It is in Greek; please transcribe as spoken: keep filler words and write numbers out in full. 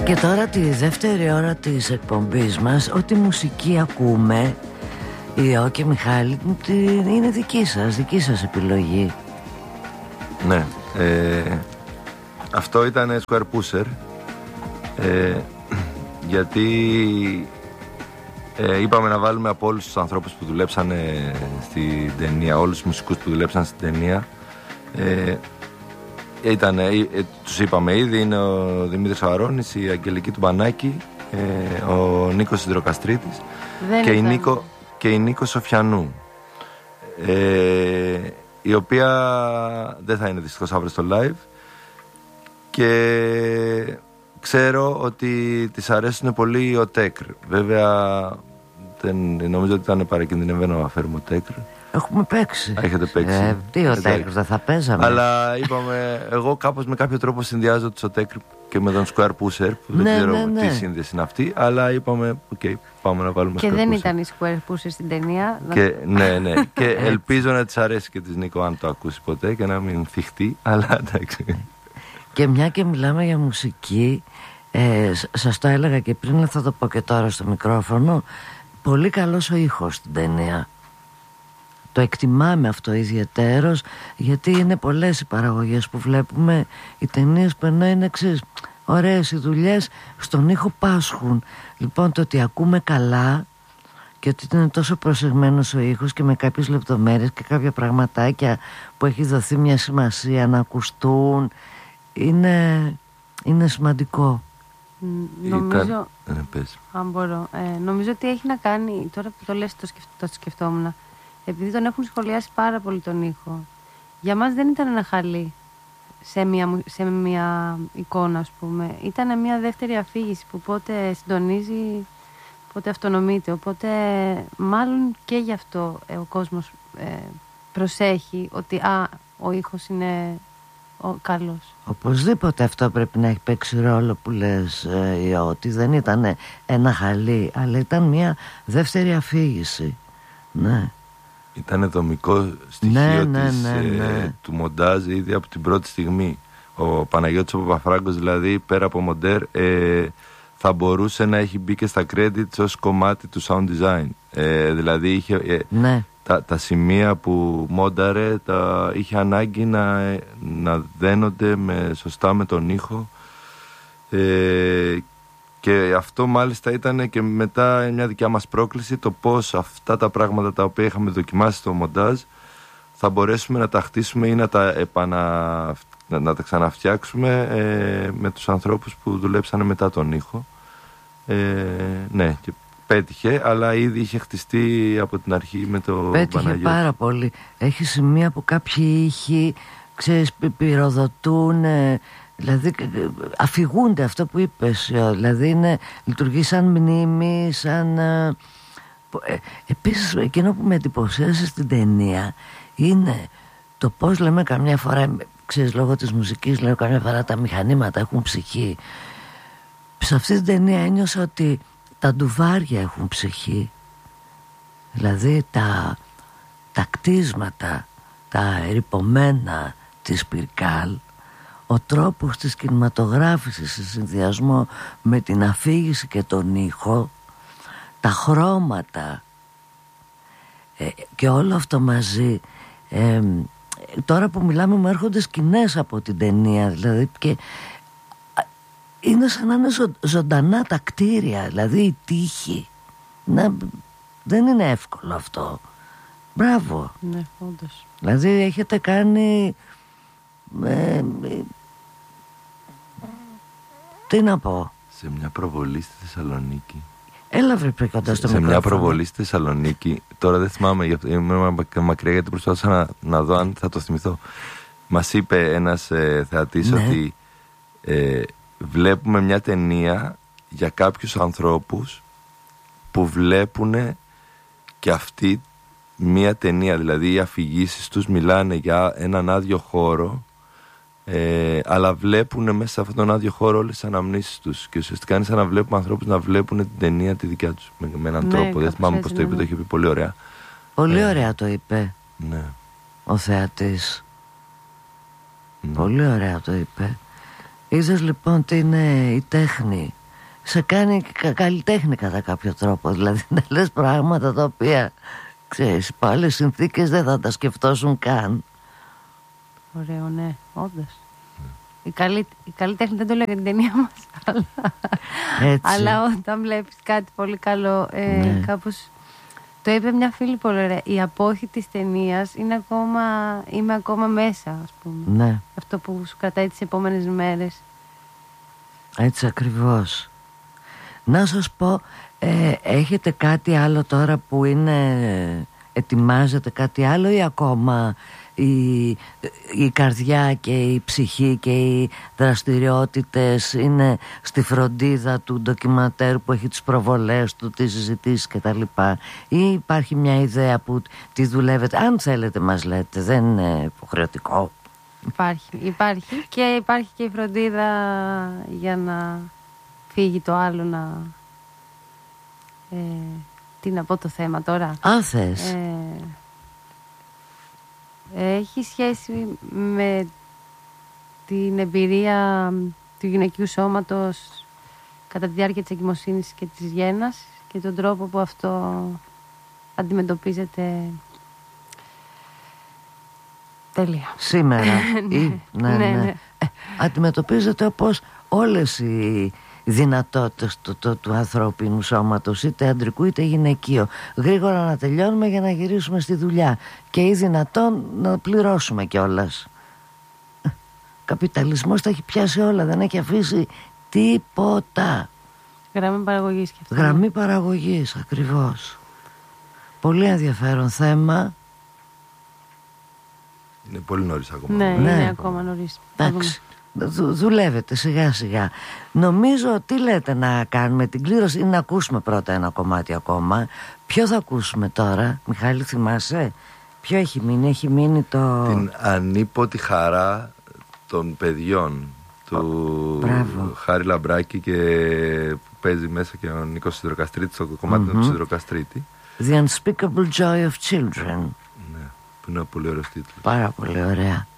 Και τώρα τη δεύτερη ώρα της εκπομπής μας, ό,τι μουσική ακούμε, Ιω και Μιχάλη, είναι δική σας, δική σας επιλογή. Ναι, ε, αυτό ήταν Square Pusher, ε, γιατί ε, είπαμε να βάλουμε από όλους τους ανθρώπους που δουλέψανε στην ταινία, όλους τους μουσικούς που δουλέψαν στην ταινία. ε, Ήταν, ε, ε, τους είπαμε ήδη, είναι ο Δημήτρης Αρώνης, η Αγγελική του Μπανάκη, ε, ο Νίκος Συντροκαστρίτης και η, Νίκο, και η Νίκο Σοφιανού, ε, η οποία δεν θα είναι δυστυχώς αύριο στο live, και ξέρω ότι της αρέσουν πολύ ο Τέκρ. Βέβαια δεν, νομίζω ότι ήταν παρακινδυνευμένο να φέρουμε ο Τέκρ. Έχουμε παίξει. Έχετε παίξει. Ε, τι ο Τέκρ, δεν θα παίζαμε. Αλλά είπαμε, εγώ κάπως με κάποιο τρόπο συνδυάζω τους ο Τέκρ και με τον Square Pusher, που ναι, δεν ξέρω ναι, ναι. τι σύνδεση είναι αυτή. Αλλά είπαμε, οκ, okay, πάμε να βάλουμε και Square δεν Pusher. ήταν η Square Pusher στην ταινία. Και, ναι, ναι. Και ελπίζω να της αρέσει και της Νίκο, αν το ακούσει ποτέ, και να μην θυχτεί. Αλλά εντάξει. Και μια και μιλάμε για μουσική, ε, σας το έλεγα και πριν, αλλά θα το πω και τώρα στο μικρόφωνο. Πολύ καλός ο ήχος στην ταινία. Το εκτιμάμε αυτό ιδιαιτέρως, γιατί είναι πολλές οι παραγωγές που βλέπουμε, οι ταινίες που ενώ είναι εξής, ωραίες οι δουλειές, στον ήχο πάσχουν. Λοιπόν, το ότι ακούμε καλά και ότι είναι τόσο προσεγμένος ο ήχος και με κάποιες λεπτομέρειες και κάποια πραγματάκια που έχει δοθεί μια σημασία να ακουστούν, είναι, είναι σημαντικό. Νομίζω, Ήταν... αν μπορώ, ε, νομίζω ότι έχει να κάνει, τώρα που το λες το, σκεφ, το σκεφτόμουν, επειδή τον έχουν σχολιάσει πάρα πολύ τον ήχο. Για μας δεν ήταν ένα χαλί σε μια, σε μια εικόνα, ας πούμε. Ήταν μια δεύτερη αφήγηση που πότε συντονίζει, πότε αυτονομείται. Οπότε μάλλον και γι' αυτό ε, ο κόσμος ε, προσέχει ότι α, ο ήχος είναι ο καλός. Οπωσδήποτε αυτό πρέπει να έχει παίξει ρόλο που λες, ε, ότι δεν ήταν ένα χαλί, αλλά ήταν μια δεύτερη αφήγηση. Ναι. Ήταν δομικό στοιχείο ναι, ναι, της, ναι, ναι. Ε, του μοντάζ ήδη από την πρώτη στιγμή. Ο Παναγιώτης ο Παπαφράγκος, δηλαδή, πέρα από μοντέρ, ε, θα μπορούσε να έχει μπει και στα credits ως κομμάτι του sound design. Ε, δηλαδή είχε, ε, ναι. τα, τα σημεία που μόνταρε τα είχε ανάγκη να, να δένονται με, σωστά με τον ήχο, ε, και αυτό μάλιστα ήταν και μετά μια δικιά μας πρόκληση, το πώς αυτά τα πράγματα τα οποία είχαμε δοκιμάσει στο μοντάζ θα μπορέσουμε να τα χτίσουμε ή να τα, επανα... να, να τα ξαναφτιάξουμε ε, με τους ανθρώπους που δουλέψανε μετά τον ήχο. Ε, ναι, και πέτυχε, αλλά ήδη είχε χτιστεί από την αρχή με το Πέτυχε Παναγιώτη. πάρα πολύ. Έχει σημεία που κάποιοι ήχοι, ξέρεις, πυροδοτούν, δηλαδή αφηγούνται, αυτό που είπες, δηλαδή είναι, λειτουργεί σαν μνήμη, σαν... Ε, επίσης εκείνο που με εντυπωσίασε στην ταινία είναι το πώς λέμε καμιά φορά, ξέρεις, λόγω της μουσικής λέω καμιά φορά τα μηχανήματα έχουν ψυχή. Σε αυτή την ταινία ένιωσα ότι τα ντουβάρια έχουν ψυχή, δηλαδή τα, τα κτίσματα, τα ερειπωμένα της Πυρκάλ, ο τρόπος της κινηματογράφησης σε συνδυασμό με την αφήγηση και τον ήχο, τα χρώματα, ε, και όλο αυτό μαζί, ε, τώρα που μιλάμε μου έρχονται σκηνές από την ταινία, δηλαδή, και είναι σαν να είναι ζω, ζωντανά τα κτίρια, δηλαδή η τύχη. Να, δεν είναι εύκολο αυτό. Μπράβο. Ναι, όντως. Δηλαδή έχετε κάνει ε, ε, τι να πω, Σε μια προβολή στη Θεσσαλονίκη. Έλα βρε πριν κοντά στο σε μικρόφωνο. μια προβολή στη Θεσσαλονίκη. Τώρα δεν θυμάμαι, είμαι μακριά γιατί προσπάθησα να, να δω αν θα το θυμηθώ. Μας είπε ένας ε, θεατής, ναι, ότι ε, βλέπουμε μια ταινία για κάποιους ανθρώπους που βλέπουν και αυτοί μια ταινία. Δηλαδή οι αφηγήσεις τους μιλάνε για έναν άδειο χώρο, ε, αλλά βλέπουν μέσα σε αυτόν τον άδειο χώρο όλες τις αναμνήσεις τους. Και ουσιαστικά είναι σαν να βλέπουμε ανθρώπους να βλέπουν την ταινία τη δικιά τους με, με έναν, ναι, τρόπο. Δεν θυμάμαι πώς το είπε, ναι, το είχε πει πολύ ωραία. Πολύ ε, ωραία το είπε, ναι, ο θεατής. ναι. Πολύ ωραία το είπε. Είδες λοιπόν τι είναι η τέχνη. Σε κάνει κα- καλλιτέχνη κατά κάποιο τρόπο. Δηλαδή να λες πράγματα τα οποία, ξέρεις, υπό άλλες συνθήκες δεν θα τα σκεφτώσουν καν. Ωραίο, ναι, όντως. Η καλή, η καλή τέχνη δεν το λέω για την ταινία μας, αλλά, αλλά όταν βλέπεις κάτι πολύ καλό, ε, ναι. κάπως... Το είπε μια φίλη πολύ ωραία. Η απόχη της ταινίας είναι ακόμα, είμαι ακόμα μέσα, ας πούμε. Ναι. Αυτό που σου κρατάει τις επόμενες μέρες. Έτσι ακριβώς. Να σας πω, ε, έχετε κάτι άλλο τώρα που είναι, ετοιμάζετε κάτι άλλο ή ακόμα η, η καρδιά και η ψυχή και οι δραστηριότητες είναι στη φροντίδα του ντοκιματέρ που έχει τις προβολές του, τις συζητήσεις κτλ, ή υπάρχει μια ιδέα που τη δουλεύετε? Αν θέλετε μας λέτε, δεν είναι υποχρεωτικό. Υπάρχει, υπάρχει και υπάρχει και η φροντίδα για να φύγει το άλλο να... Ε, τι να πω το θέμα τώρα. Αν θες. Ε, έχει σχέση με την εμπειρία του γυναικείου σώματος κατά τη διάρκεια της εγκυμοσύνης και της γέννας και τον τρόπο που αυτό αντιμετωπίζεται τέλεια. Σήμερα. Ή, ναι, ναι, ναι, ναι. ναι. Ε, αντιμετωπίζεται όπως όλες οι δυνατότητες του, του, του ανθρώπινου σώματος, είτε αντρικού είτε γυναικείο. Γρήγορα να τελειώνουμε για να γυρίσουμε στη δουλειά και ή δυνατόν να πληρώσουμε κιόλας. Καπιταλισμός τα έχει πιάσει όλα, δεν έχει αφήσει τίποτα. Γραμμή παραγωγής και αυτό. Γραμμή παραγωγής, ακριβώς. Πολύ ενδιαφέρον θέμα. Είναι πολύ νωρίς ακόμα. Ναι, ναι. είναι ακόμα νωρίς. Εντάξει, δου, δουλεύετε σιγά σιγά. Νομίζω, τι λέτε να κάνουμε την κλήρωση ή να ακούσουμε πρώτα ένα κομμάτι ακόμα? Ποιο θα ακούσουμε τώρα, Μιχάλη, θυμάσαι? Ποιο έχει μείνει? Έχει μείνει το... Την ανίποτη χαρά των παιδιών του Μπράβο. Χάρη Λαμπράκη, και που παίζει μέσα και ο Νίκος Σιδηροκαστρίτης στο κομμάτι mm-hmm. του Σιδηροκαστρίτη. The Unspeakable Joy of Children. Ναι, που είναι ένα πολύ ωραίο τίτλο. Πάρα πολύ ωραία.